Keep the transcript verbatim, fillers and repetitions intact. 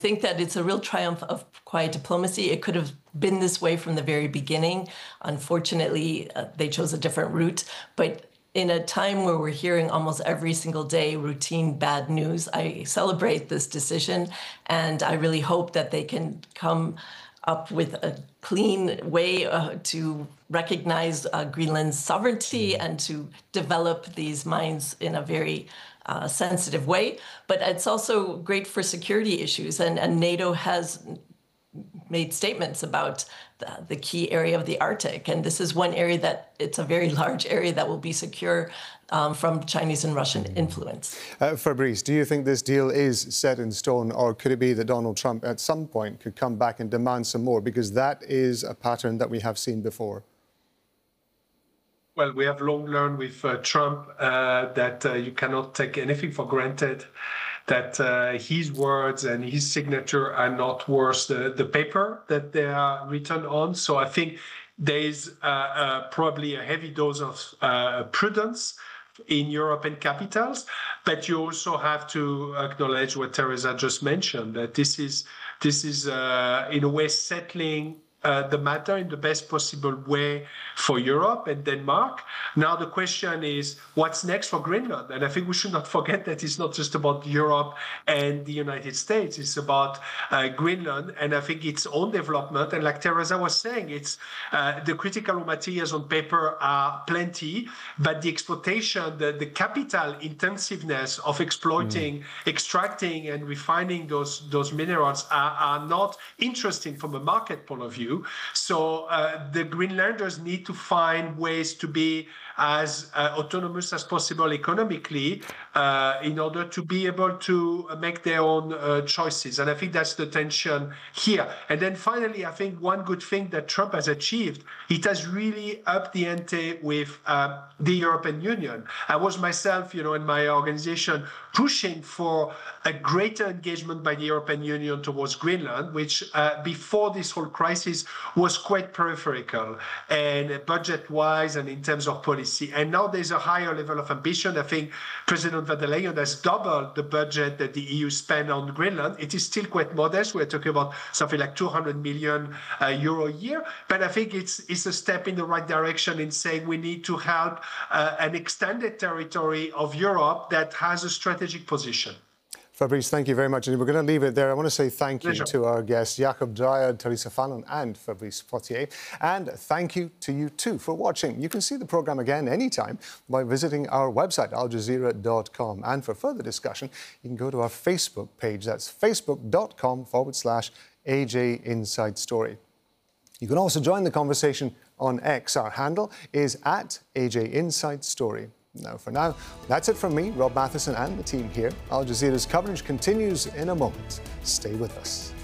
think that it's a real triumph of quiet diplomacy. It could have been this way from the very beginning. Unfortunately, uh, they chose a different route. But in a time where we're hearing almost every single day routine bad news, I celebrate this decision, and I really hope that they can come up with a clean way uh, to recognize uh, Greenland's sovereignty and to develop these mines in a very uh, sensitive way. But it's also great for security issues, and, and NATO has made statements about the, the key area of the Arctic. And this is one area that it's a very large area that will be secure um, from Chinese and Russian influence. Uh, Fabrice, do you think this deal is set in stone, or could it be that Donald Trump at some point could come back and demand some more? Because that is a pattern that we have seen before. Well, we have long learned with uh, Trump uh, that uh, you cannot take anything for granted, that uh, his words and his signature are not worth the, the paper that they are written on. So I think there is uh, uh, probably a heavy dose of uh, prudence in European capitals, but you also have to acknowledge what Teresa just mentioned, that this is, this is uh, in a way settling Uh, the matter in the best possible way for Europe and Denmark. Now the question is, what's next for Greenland? And I think we should not forget that it's not just about Europe and the United States. It's about uh, Greenland, and I think its own development. And like Teresa was saying, it's uh, the critical raw materials on paper are plenty, but the exploitation, the, the capital intensiveness of exploiting, mm. extracting and refining those, those minerals are, are not interesting from a market point of view. So uh, the Greenlanders need to find ways to be as uh, autonomous as possible economically uh, in order to be able to make their own uh, choices. And I think that's the tension here. And then finally, I think one good thing that Trump has achieved, it has really upped the ante with uh, the European Union. I was myself, you know, in my organization pushing for a greater engagement by the European Union towards Greenland, which uh, before this whole crisis was quite peripheral and budget-wise and in terms of policy. And now there's a higher level of ambition. I think President von der Leyen has doubled the budget that the E U spent on Greenland. It is still quite modest. We're talking about something like two hundred million uh, euro a year. But I think it's, it's a step in the right direction in saying we need to help uh, an extended territory of Europe that has a strategic position. Fabrice, thank you very much. And we're going to leave it there. I want to say thank you Pleasure. to our guests, Jakob Dreyer, Teresa Fallon and Fabrice Potier. And thank you to you too for watching. You can see the programme again anytime by visiting our website, al jazeera dot com. And for further discussion, you can go to our Facebook page. That's facebook.com forward slash AJ Inside Story. You can also join the conversation on X. Our handle is at A J Inside Story. Now, for now, that's it from me, Rob Matheson, and the team here. Al Jazeera's coverage continues in a moment. Stay with us.